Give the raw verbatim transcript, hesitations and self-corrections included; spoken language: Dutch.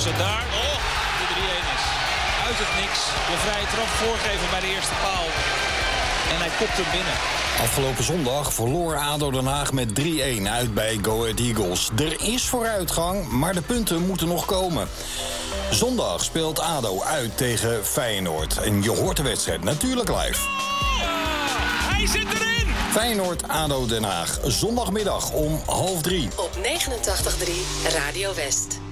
En daar oh, de drie-een is. Uit het niks. De vrije trap voorgeven bij de eerste paal. En hij kopt hem binnen. Afgelopen zondag verloor A D O Den Haag met drie-een uit bij Go Ahead Eagles. Er is vooruitgang, maar de punten moeten nog komen. Zondag speelt A D O uit tegen Feyenoord. En je hoort de wedstrijd natuurlijk live. Ja, hij zit erin! Feyenoord-A D O Den Haag. Zondagmiddag om half drie. Op negenentachtig komma drie Radio West.